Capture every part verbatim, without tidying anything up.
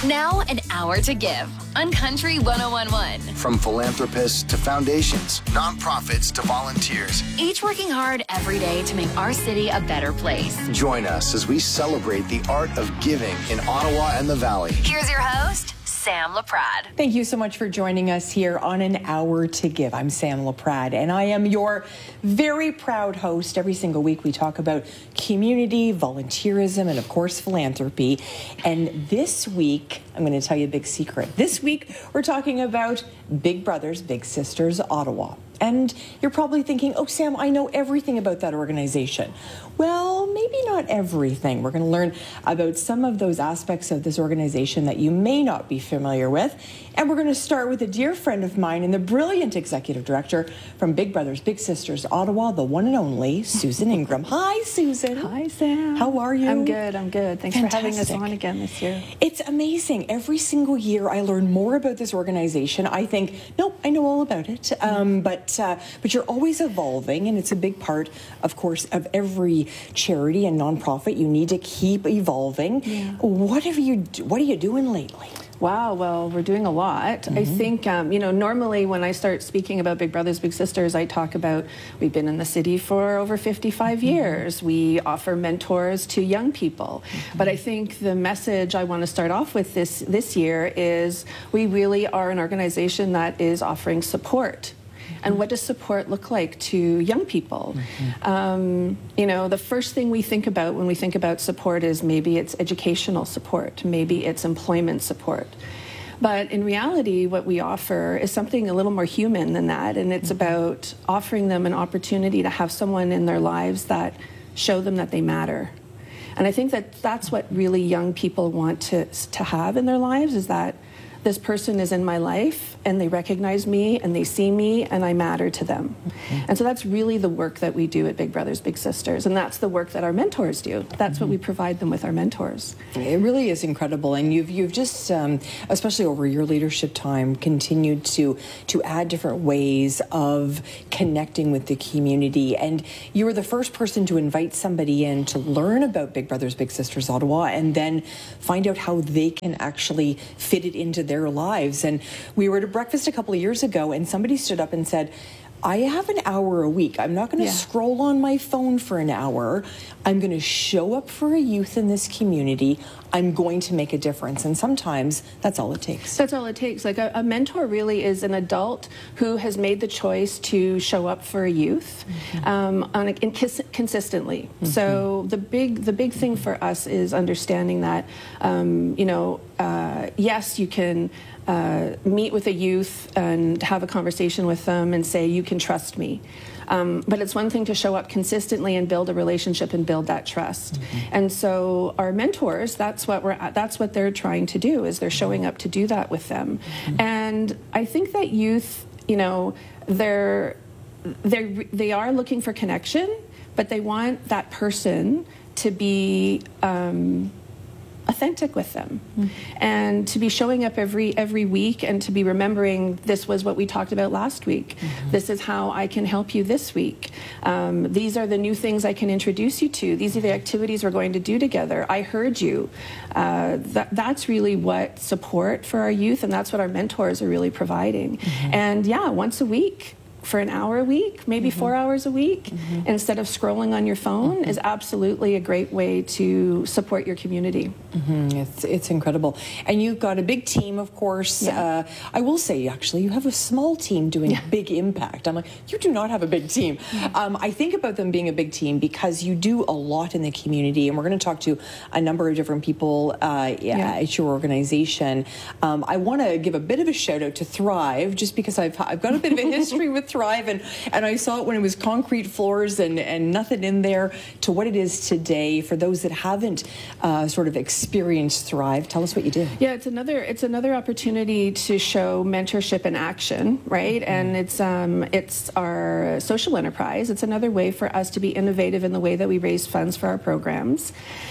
Now, an hour to give on Country one oh one point one. From philanthropists to foundations, nonprofits to volunteers, Each working hard every day to make our city a better place. join us as we celebrate the art of giving in Ottawa and the Valley. Here's your host, Sam Laprade. Thank you so much for joining us here on An Hour to Give. I'm Sam Laprade, and I am your very proud host. Every single week we talk about community, volunteerism, and of course philanthropy. And this week, I'm going to tell you a big secret. This week, we're talking about Big Brothers Big Sisters Ottawa. And you're probably thinking, oh, Sam, I know everything about that organization. Well, maybe not everything. We're going to learn about some of those aspects of this organization that you may not be familiar with. And we're going to start with a dear friend of mine and the brilliant executive director from Big Brothers Big Sisters Ottawa, the one and only Susan Ingram. Hi, Susan. Hi, Sam. How are you? I'm good. I'm good. Thanks Fantastic. for having us on again this year. It's amazing. Every single year I learn more about this organization. I think, nope, I know all about it. Um, but uh, but you're always evolving, and it's a big part, of course, of every charity and nonprofit. You need to keep evolving. Yeah. What have you? What are you doing lately? Wow, well, we're doing a lot. Mm-hmm. I think, um, you know, normally when I start speaking about Big Brothers Big Sisters, I talk about we've been in the city for over fifty-five mm-hmm. years. We offer mentors to young people. Mm-hmm. But I think the message I want to start off with this, this year is we really are an organization that is offering support. And what does support look like to young people? Mm-hmm. Um, you know, the first thing we think about when we think about support is maybe it's educational support, maybe it's employment support. But in reality, what we offer is something a little more human than that, and it's mm-hmm. about offering them an opportunity to have someone in their lives that show them that they matter. And I think that that's what really young people want to, to have in their lives, is that this person is in my life and they recognize me and they see me and I matter to them. Mm-hmm. And so that's really the work that we do at Big Brothers Big Sisters, and that's the work that our mentors do. That's mm-hmm. what we provide them with, our mentors. It really is incredible, and you've you've just, um, especially over your leadership time, continued to to add different ways of connecting with the community. And you were the first person to invite somebody in to learn about Big Brothers Big Sisters Ottawa, and then find out how they can actually fit it into their their lives. And we were at a breakfast a couple of years ago, and somebody stood up and said, I have an hour a week. I'm not going to yeah. scroll on my phone for an hour. I'm going to show up for a youth in this community. I'm going to make a difference. And sometimes that's all it takes. That's all it takes. Like a, a mentor really is an adult who has made the choice to show up for a youth mm-hmm. um, on a, in, consistently. Mm-hmm. So the big the big thing for us is understanding that, um, you know, uh, yes, you can Uh, meet with a youth and have a conversation with them and say, you can trust me. Um, but it's one thing to show up consistently and build a relationship and build that trust. Mm-hmm. And so our mentors, that's what we're that's what they're trying to do, is they're showing up to do that with them. Mm-hmm. And I think that youth, you know, they're they they are looking for connection, but they want that person to be um, authentic with them, mm-hmm. and to be showing up every every week and to be remembering, this was what we talked about last week. Mm-hmm. This is how I can help you this week. Um, these are the new things I can introduce you to. These are the activities we're going to do together. I heard you. Uh, that, that's really what support for our youth, and that's what our mentors are really providing. Mm-hmm. And yeah, once a week, for an hour a week, maybe mm-hmm. four hours a week, mm-hmm. instead of scrolling on your phone, mm-hmm. is absolutely a great way to support your community. Mm-hmm. It's it's incredible. And you've got a big team, of course. Yeah. Uh, I will say, actually, you have a small team doing yeah. big impact. I'm like, you do not have a big team. Mm-hmm. Um, I think about them being a big team because you do a lot in the community, and we're going to talk to a number of different people uh, yeah. at your organization. Um, I want to give a bit of a shout out to Thrive, just because I've I've got a bit of a history with Thrive, and, and I saw it when it was concrete floors and, and nothing in there, to what it is today. For those that haven't uh, sort of experienced Thrive, tell us what you do. Yeah, it's another it's another opportunity to show mentorship in action, right? Mm-hmm. And it's um, it's our social enterprise. It's another way for us to be innovative in the way that we raise funds for our programs.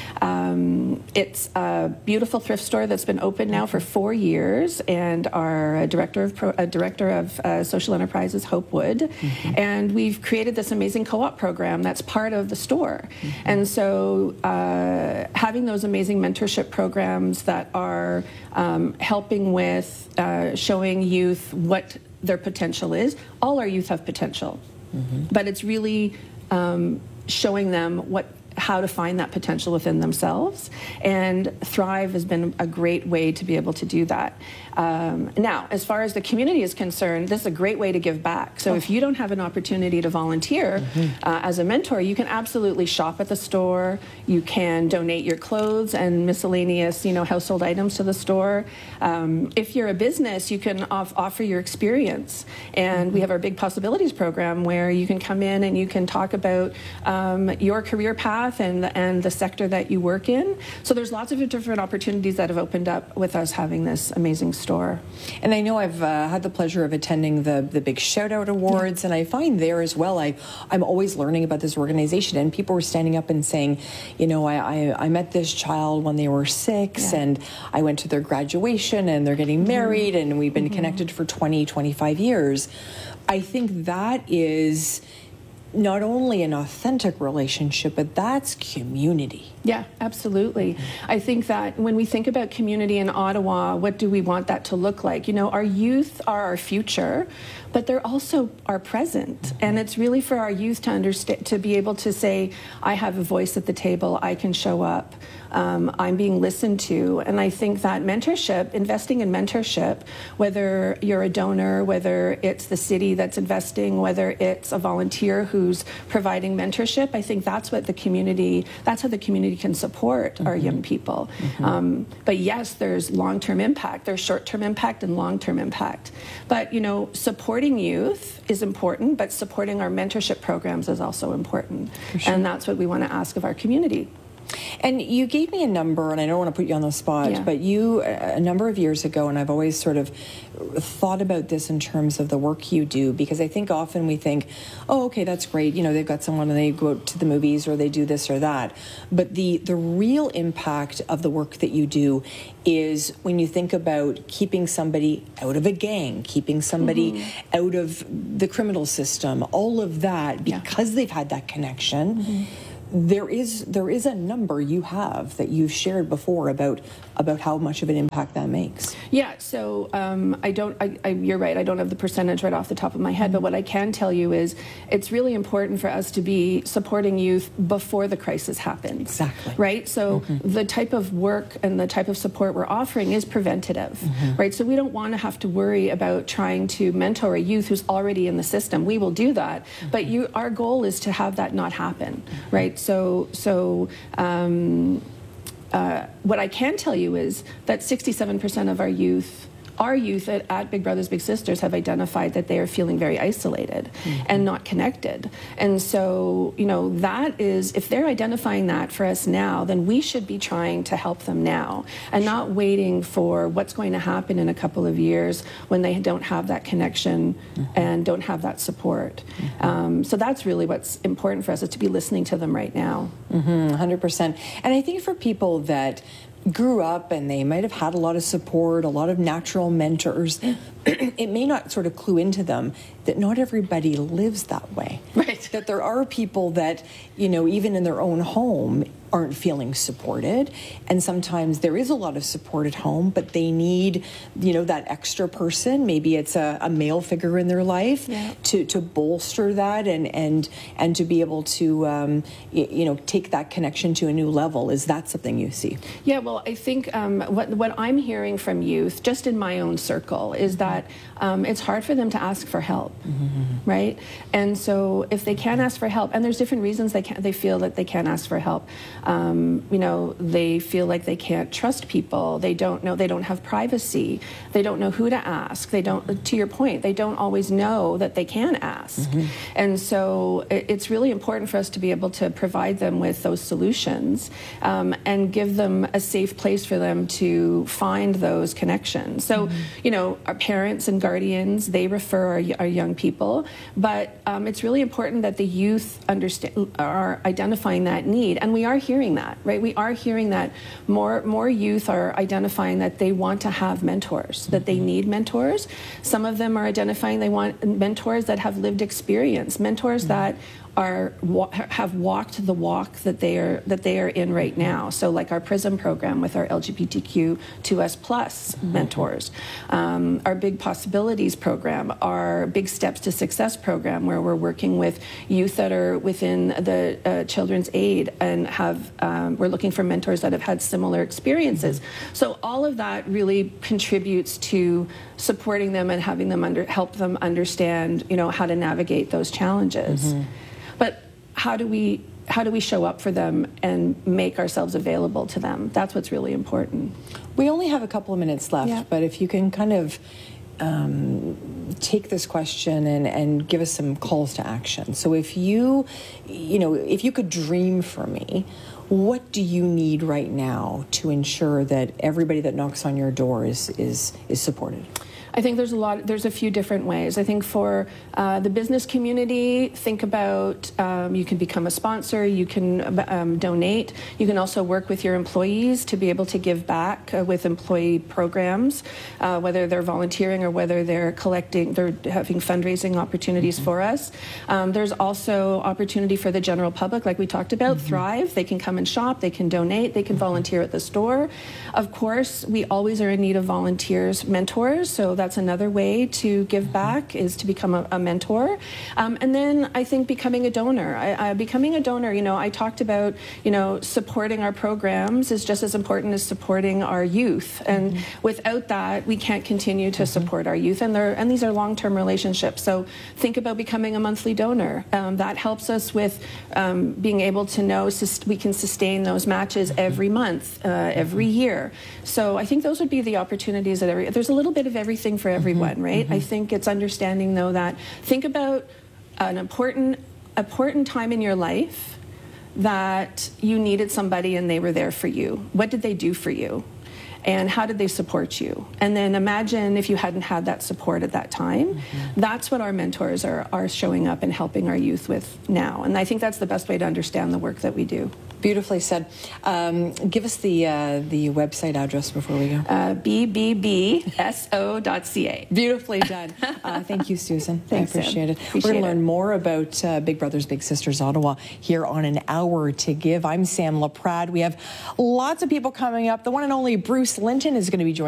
Um, it's a beautiful thrift store that's been open now for four years, and our director of pro, uh, director of uh, social enterprises, Hope would. Mm-hmm. And we've created this amazing co-op program that's part of the store. Mm-hmm. And so uh, having those amazing mentorship programs that are um, helping with uh, showing youth what their potential is. All our youth have potential, mm-hmm. but it's really um, showing them what how to find that potential within themselves. And Thrive has been a great way to be able to do that. Um, now, as far as the community is concerned, this is a great way to give back. So oh. if you don't have an opportunity to volunteer mm-hmm. uh, as a mentor, you can absolutely shop at the store. You can donate your clothes and miscellaneous, you know, household items to the store. Um, if you're a business, you can off- offer your experience. And mm-hmm. we have our Big Possibilities program where you can come in and you can talk about um, your career path and the, and the sector that you work in. So there's lots of different opportunities that have opened up with us having this amazing store. And I know I've uh, had the pleasure of attending the the big Shout Out Awards, yeah. and I find there as well, I, I'm always learning about this organization, and people were standing up and saying, you know, I, I, I met this child when they were six, yeah. and I went to their graduation, and they're getting married, mm-hmm. and we've been mm-hmm. connected for twenty, twenty-five years. I think that is not only an authentic relationship, but that's community. Yeah, absolutely. I think that when we think about community in Ottawa, what do we want that to look like? You know, our youth are our future, but they're also our present. Mm-hmm. And it's really for our youth to understand, to be able to say, I have a voice at the table, I can show up. Um, I'm being listened to. And I think that mentorship, investing in mentorship, whether you're a donor, whether it's the city that's investing, whether it's a volunteer who's providing mentorship, I think that's what the community, that's how the community can support mm-hmm. our young people. Mm-hmm. Um, but yes, there's long-term impact. There's short-term impact and long-term impact. But, you know, supporting youth is important, but supporting our mentorship programs is also important. Sure. And that's what we want to ask of our community. And you gave me a number, and I don't want to put you on the spot, yeah. but you, a number of years ago, and I've always sort of thought about this in terms of the work you do, because I think often we think, oh, okay, that's great, you know, they've got someone and they go out to the movies or they do this or that. But the, the real impact of the work that you do is when you think about keeping somebody out of a gang, keeping somebody mm-hmm. out of the criminal system, all of that, because yeah. they've had that connection. Mm-hmm. There is there is a number you have that you've shared before about about how much of an impact that makes. Yeah, so um, I don't. I, I, you're right. I don't have the percentage right off the top of my head, mm-hmm. but what I can tell you is it's really important for us to be supporting youth before the crisis happens. Exactly. Right. So mm-hmm. the type of work and the type of support we're offering is preventative. Mm-hmm. Right. So we don't want to have to worry about trying to mentor a youth who's already in the system. We will do that, mm-hmm. but you, our goal is to have that not happen. Mm-hmm. Right. So, so um, uh, what I can tell you is that sixty-seven percent of our youth, our youth at, at Big Brothers Big Sisters have identified that they are feeling very isolated mm-hmm. and not connected. And so, you know, that is, if they're identifying that for us now, then we should be trying to help them now and not waiting for what's going to happen in a couple of years when they don't have that connection mm-hmm. and don't have that support. Mm-hmm. Um, so that's really what's important for us, is to be listening to them right now. Mm-hmm, one hundred percent. And I think for people that grew up and they might have had a lot of support, a lot of natural mentors, it may not sort of clue into them that not everybody lives that way. Right. That there are people that, you know, even in their own home aren't feeling supported. And sometimes there is a lot of support at home, but they need, you know, that extra person. Maybe it's a, a male figure in their life yeah. to, to bolster that and, and, and to be able to, um, y- you know, take that connection to a new level. Is that something you see? Yeah, well, I think um, what, what I'm hearing from youth, just in my own circle, is that um, it's hard for them to ask for help, mm-hmm. right? And so if they can't ask for help, and there's different reasons they can't, they feel that they can't ask for help. Um, you know, they feel like they can't trust people. They don't know, they don't have privacy. They don't know who to ask. They don't, to your point, they don't always know that they can ask. Mm-hmm. And so it, it's really important for us to be able to provide them with those solutions um, and give them a safe place for them to find those connections. So, mm-hmm. you know, our parents and guardians, they refer our, our young people, but um, it's really important that the youth understand, are identifying that need. And we are here hearing that, right? We are hearing that more more youth are identifying that they want to have mentors, that they need mentors. Some of them are identifying they want mentors that have lived experience, mentors that are have walked the walk that they are that they are in right now. So, like our PRISM program with our L G B T Q two S plus mentors, um, our Big Possibilities program, our Big Steps to Success program, where we're working with youth that are within the uh, Children's Aid and have um, we're looking for mentors that have had similar experiences. So all of that really contributes to supporting them and having them under help them understand, you know, how to navigate those challenges. Mm-hmm. But how do we how do we show up for them and make ourselves available to them? That's what's really important. We only have a couple of minutes left, yeah. but if you can kind of um, take this question and, and give us some calls to action. So if you, you know, if you could dream for me, what do you need right now to ensure that everybody that knocks on your door is is, is supported? I think there's a lot, there's a few different ways. I think for uh, the business community, think about um, you can become a sponsor, you can um, donate, you can also work with your employees to be able to give back uh, with employee programs, uh, whether they're volunteering or whether they're collecting, they're having fundraising opportunities mm-hmm. for us. Um, there's also opportunity for the general public, like we talked about, mm-hmm. Thrive. They can come and shop, they can donate, they can volunteer at the store. Of course, we always are in need of volunteers, mentors, so that's another way to give back, is to become a, a mentor. Um, and then I think becoming a donor. I, I, becoming a donor, you know, I talked about, you know, supporting our programs is just as important as supporting our youth. And mm-hmm. without that, we can't continue to mm-hmm. support our youth. And, they're, and these are long-term relationships. So think about becoming a monthly donor. Um, that helps us with um, being able to know sus- we can sustain those matches every month, uh, every year. So I think those would be the opportunities that every, there's a little bit of everything for everyone, mm-hmm, right? Mm-hmm. I think it's understanding, though, that think about an important, important time in your life that you needed somebody and they were there for you. What did they do for you? And how did they support you? And then imagine if you hadn't had that support at that time. Mm-hmm. That's what our mentors are, are showing up and helping our youth with now. And I think that's the best way to understand the work that we do. Beautifully said. Um, give us the uh, the website address before we go. Uh, b b b s o dot c a. Beautifully done. Uh, thank you, Susan. Thanks, I appreciate Sam. it. Appreciate We're going to learn it. more about uh, Big Brothers Big Sisters Ottawa here on An Hour to Give. I'm Sam LaPrade. We have lots of people coming up. The one and only Bruce Linton is going to be joining